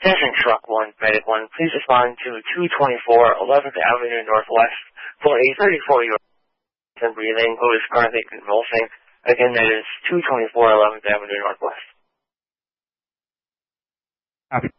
Attention Truck 1, Medic 1, please respond to 224 11th Avenue Northwest for a 34-year-old and breathing who is currently convulsing. Again, that is 224 11th Avenue Northwest. Copy.